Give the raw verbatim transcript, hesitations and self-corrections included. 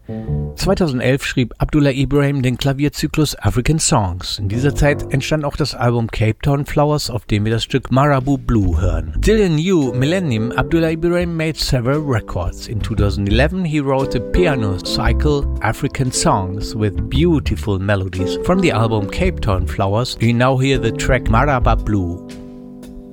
zweitausendelf schrieb Abdullah Ibrahim den Klavierzyklus African Songs. In dieser Zeit entstand auch das Album Cape Town Flowers, auf dem wir das Stück Marabou Blue hören. Till the new millennium, Abdullah Ibrahim made several records. In two thousand eleven, he wrote a piano cycle, African Songs, with beautiful melodies. From the album Cape Town Flowers, we now hear the track Marabou Blue.